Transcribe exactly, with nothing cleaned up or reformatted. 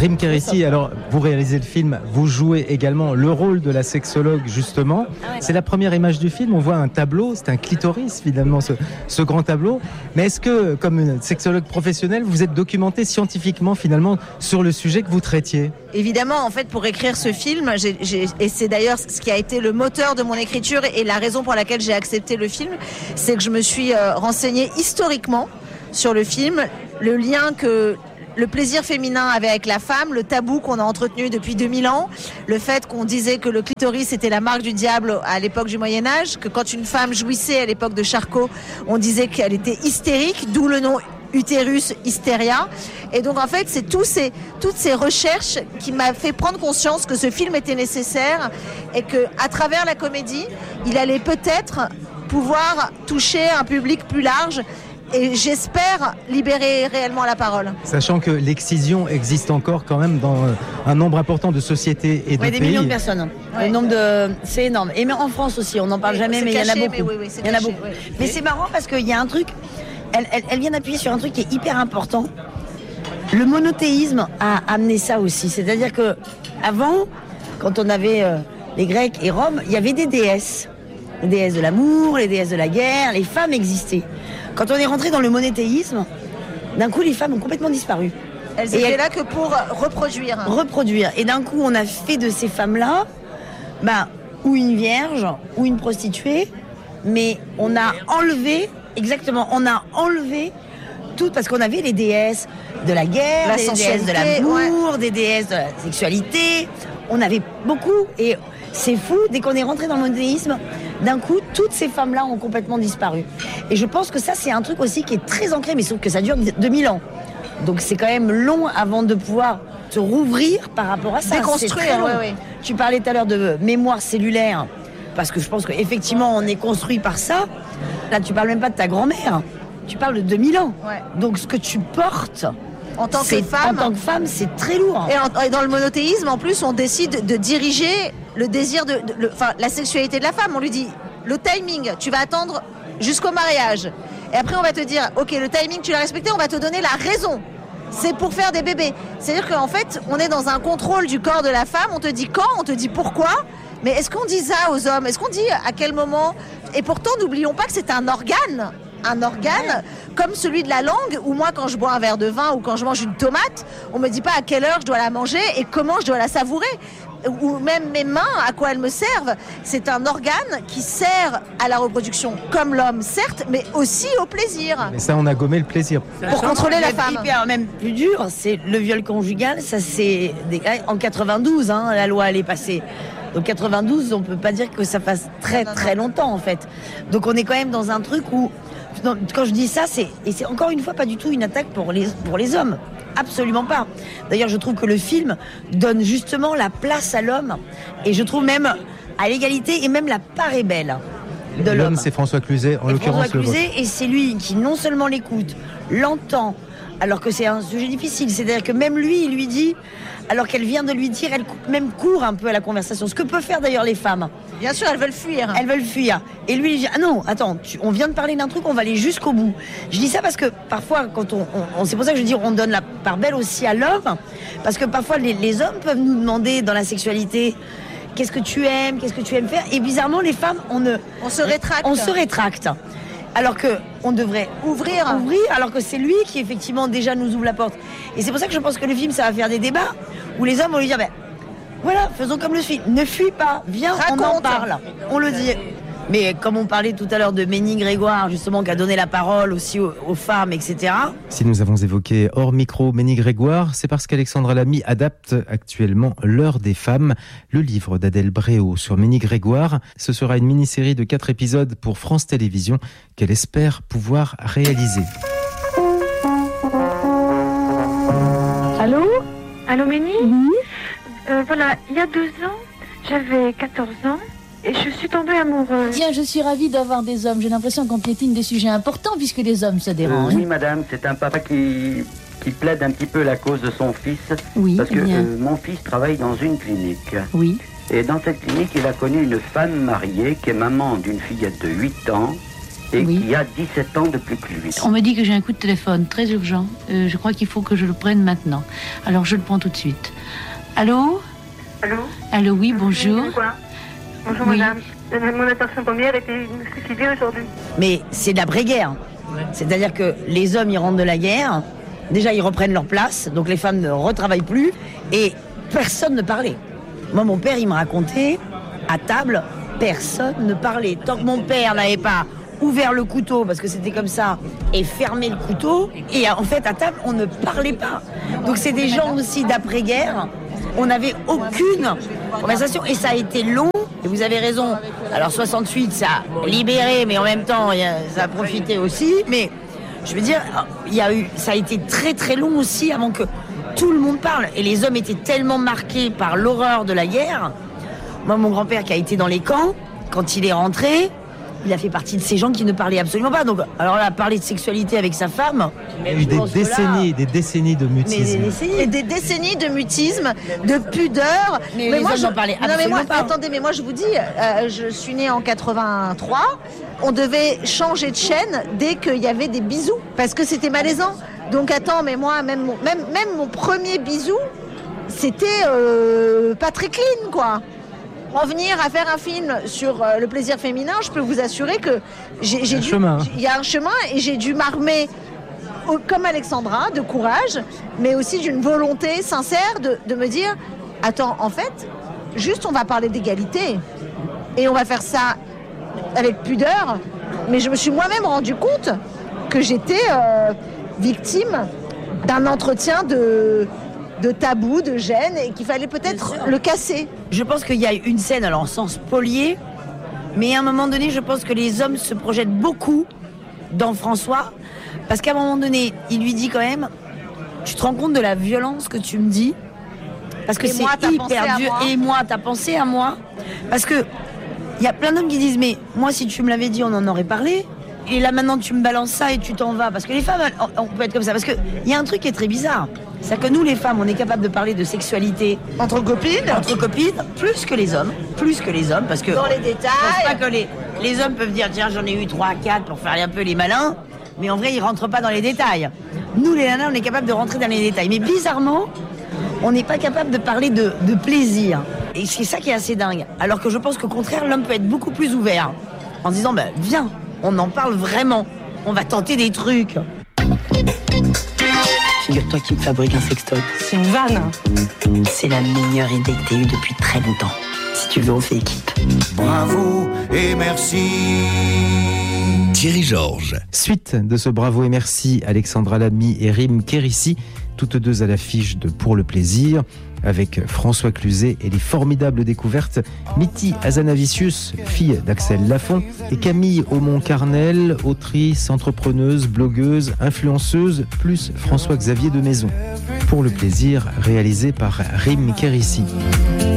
Dream Kérissi, alors vous réalisez le film, vous jouez également le rôle de la sexologue justement. Ah ouais. C'est la première image du film, on voit un tableau, c'est un clitoris finalement ce, ce grand tableau. Mais est-ce que, comme une sexologue professionnelle, vous êtes documentée scientifiquement finalement sur le sujet que vous traitiez ? Évidemment, en fait, pour écrire ce film, j'ai, j'ai, et c'est d'ailleurs ce qui a été le moteur de mon écriture et la raison pour laquelle j'ai accepté le film, c'est que je me suis euh, renseignée historiquement sur le film, le lien que le plaisir féminin avait avec la femme, le tabou qu'on a entretenu depuis deux mille ans, le fait qu'on disait que le clitoris était la marque du diable à l'époque du Moyen-Âge, que quand une femme jouissait à l'époque de Charcot, on disait qu'elle était hystérique, d'où le nom utérus hystéria. Et donc en fait, c'est tous ces, toutes ces recherches qui m'ont fait prendre conscience que ce film était nécessaire et que à travers la comédie, il allait peut-être pouvoir toucher un public plus large. Et j'espère libérer réellement la parole. Sachant que l'excision existe encore quand même dans un nombre important de sociétés et de ouais, pays. Des millions de personnes. Ouais. Le nombre de... C'est énorme. Et même en France aussi, on n'en parle oui, jamais, mais il y en a beaucoup. Mais oui, oui, il y en a beaucoup. Oui. Mais c'est marrant parce qu'il y a un truc, elle, elle, elle vient d'appuyer sur un truc qui est hyper important. Le monothéisme a amené ça aussi. C'est-à-dire que avant, quand on avait euh, les Grecs et Rome, il y avait des déesses. Les déesses de l'amour, les déesses de la guerre, les femmes existaient. Quand on est rentré dans le monothéisme, d'un coup, les femmes ont complètement disparu. Elles étaient elles... là que pour reproduire. Reproduire. Et d'un coup, on a fait de ces femmes-là, bah, ou une vierge, ou une prostituée, mais on a enlevé, exactement, on a enlevé tout, parce qu'on avait les déesses de la guerre, la des déesses de l'amour, ouais. des déesses de la sexualité. On avait beaucoup, et c'est fou, dès qu'on est rentré dans le monothéisme, d'un coup, toutes ces femmes-là ont complètement disparu. Et je pense que ça, c'est un truc aussi qui est très ancré, mais sauf que ça dure deux mille ans. Donc c'est quand même long avant de pouvoir se rouvrir par rapport à ça. Déconstruire, oui, oui. Tu parlais tout à l'heure de mémoire cellulaire, parce que je pense qu'effectivement, on est construit par ça. Là, tu parles même pas de ta grand-mère, tu parles de deux mille ans. Ouais. Donc ce que tu portes... En tant que femme, en tant que femme, c'est très lourd. Et, en, et dans le monothéisme, en plus, on décide de diriger le désir de, de, de enfin, la sexualité de la femme. On lui dit le timing, tu vas attendre jusqu'au mariage. Et après, on va te dire, ok, le timing, tu l'as respecté, on va te donner la raison. C'est pour faire des bébés. C'est-à-dire qu'en fait, on est dans un contrôle du corps de la femme. On te dit quand, on te dit pourquoi. Mais est-ce qu'on dit ça aux hommes ? Est-ce qu'on dit à quel moment ? Et pourtant, n'oublions pas que c'est un organe. Un organe comme celui de la langue, où moi quand je bois un verre de vin ou quand je mange une tomate, on me dit pas à quelle heure je dois la manger et comment je dois la savourer, ou même mes mains, à quoi elles me servent. C'est un organe qui sert à la reproduction comme l'homme, certes, mais aussi au plaisir. Mais ça, on a gommé le plaisir. Pour contrôler la femme. Hyper, même plus dur, c'est le viol conjugal. Ça c'est en quatre-vingt-douze, hein, la loi elle est passée. Donc quatre-vingt-douze, on peut pas dire que ça passe très non, non, très longtemps en fait. Donc on est quand même dans un truc où, non, quand je dis ça, c'est et c'est encore une fois pas du tout une attaque pour les pour les hommes, absolument pas. D'ailleurs, je trouve que le film donne justement la place à l'homme, et je trouve même à l'égalité, et même la part est belle de l'homme. L'homme, c'est François Cluzet, en et l'occurrence. François Cluzet, et c'est lui qui non seulement l'écoute, l'entend, alors que c'est un sujet difficile. C'est-à-dire que même lui, il lui dit, alors qu'elle vient de lui dire, elle même court un peu à la conversation. Ce que peuvent faire d'ailleurs les femmes. Bien sûr, elles veulent fuir. Elles veulent fuir. Et lui, il dit, ah non, attends, tu, on vient de parler d'un truc, on va aller jusqu'au bout. Je dis ça parce que parfois, quand on, on, on c'est pour ça que je dis, on donne la part belle aussi à l'homme, parce que parfois les, les hommes peuvent nous demander dans la sexualité, qu'est-ce que tu aimes, qu'est-ce que tu aimes faire, et bizarrement les femmes, on ne, on se rétracte. On se rétracte. Alors que on devrait ouvrir, ouvrir, alors que c'est lui qui effectivement déjà nous ouvre la porte. Et c'est pour ça que je pense que le film, ça va faire des débats où les hommes vont lui dire, ben voilà, faisons comme le film, ne fuis pas, viens, raconte. On en parle, on le dit. Mais comme on parlait tout à l'heure de Ménie Grégoire, justement, qui a donné la parole aussi aux, aux femmes, et cetera. Si nous avons évoqué hors micro Ménie Grégoire, c'est parce qu'Alexandra Lamy adapte actuellement L'heure des femmes, le livre d'Adèle Bréau sur Ménie Grégoire. Ce sera une mini-série de quatre épisodes pour France Télévisions qu'elle espère pouvoir réaliser. Allô ? Allô Ménie ? Oui. Euh, voilà, il y a deux ans, j'avais quatorze ans. Et je suis tombée amoureuse. Tiens, je suis ravie d'avoir des hommes. J'ai l'impression qu'on piétine des sujets importants puisque les hommes se dérangent. Euh, oui, madame, c'est un papa qui, qui plaide un petit peu la cause de son fils. Oui, parce que bien. Euh, mon fils travaille dans une clinique. Oui. Et dans cette clinique, il a connu une femme mariée qui est maman d'une fillette de huit ans et Oui. qui a dix-sept ans de plus que lui. On me dit que j'ai un coup de téléphone très urgent. Euh, je crois qu'il faut que je le prenne maintenant. Alors je le prends tout de suite. Allô? Allô? Allô, oui, bonjour. Quoi? Bonjour Oui. madame. Euh, Mon attention première était de suicider aujourd'hui. Mais c'est de l'après-guerre. C'est-à-dire que les hommes, ils rentrent de la guerre. Déjà, ils reprennent leur place. Donc les femmes ne retravaillent plus. Et personne ne parlait. Moi, mon père, il me racontait, à table, personne ne parlait. Tant que mon père n'avait pas ouvert le couteau, parce que c'était comme ça, et fermé le couteau, et en fait, à table, on ne parlait pas. Donc c'est des gens aussi d'après-guerre. On n'avait aucune conversation. Et ça a été long. Et vous avez raison. Alors soixante-huit, ça a libéré, mais en même temps, il y a- ça a profité aussi. Mais je veux dire, il y a eu, ça a été très très long aussi avant que tout le monde parle. Et les hommes étaient tellement marqués par l'horreur de la guerre. Moi, mon grand-père qui a été dans les camps, quand il est rentré, il a fait partie de ces gens qui ne parlaient absolument pas. Donc, alors là, parler de sexualité avec sa femme, Il y a eu des décennies, des décennies de mais des mutisme. décennies. Et des décennies de mutisme, de pudeur. Mais les hommes n'en parlaient non, mais moi, absolument pas. attendez, mais moi je vous dis, euh, je suis née en quatre-vingt-trois. On devait changer de chaîne dès qu'il y avait des bisous, parce que c'était malaisant. Donc attends, mais moi, même mon, même, même mon premier bisou, c'était euh, pas très clean, quoi. En venir à faire un film sur euh, le plaisir féminin, je peux vous assurer que j'ai j'ai Un dû, chemin. il y a un chemin et j'ai dû m'armer au- comme Alexandra, de courage, mais aussi d'une volonté sincère de, de me dire, attends, en fait, juste on va parler d'égalité et on va faire ça avec pudeur, mais je me suis moi-même rendu compte que j'étais euh, victime d'un entretien de, de tabou, de gêne, et qu'il fallait peut-être le casser. Je pense qu'il y a une scène, alors en sens polier, mais à un moment donné, je pense que les hommes se projettent beaucoup dans François, parce qu'à un moment donné, il lui dit quand même, tu te rends compte de la violence que tu me dis, parce que Et moi, t'as c'est pensé à hyper dur. moi. Et moi, t'as pensé à moi, parce que il y a plein d'hommes qui disent, mais moi, si tu me l'avais dit, on en aurait parlé. Et là maintenant tu me balances ça et tu t'en vas. Parce que les femmes, on, on peut être comme ça. Parce qu'il y a un truc qui est très bizarre. C'est que nous les femmes, on est capable de parler de sexualité Entre copines, entre copines, plus que les hommes. Plus que les hommes. Parce que dans les je pense détails. pas que les, les hommes peuvent dire tiens j'en ai eu trois, quatre pour faire un peu les malins. Mais en vrai ils rentrent pas dans les détails. Nous les nanas on est capable de rentrer dans les détails. Mais bizarrement, on n'est pas capable de parler de, de plaisir. Et c'est ça qui est assez dingue. Alors que je pense qu'au contraire l'homme peut être beaucoup plus ouvert. En se disant bah, viens. On en parle vraiment. On va tenter des trucs. Figure-toi qui me fabrique un sextoy. C'est une vanne. C'est la meilleure idée que t'aies eue depuis très longtemps. Si tu veux, on fait équipe. Bravo et merci. Thierry Georges. Suite de ce bravo et merci, Alexandra Lamy et Rim Kérissi, toutes deux à l'affiche de Pour le plaisir, avec François Cluzet et les formidables découvertes Mitty Hazanavicius, fille d'Axel Lafont, et Camille Aumont-Carnel, autrice, entrepreneuse, blogueuse, influenceuse, plus François-Xavier de Maison. Pour le plaisir, réalisé par Rim Kérissi.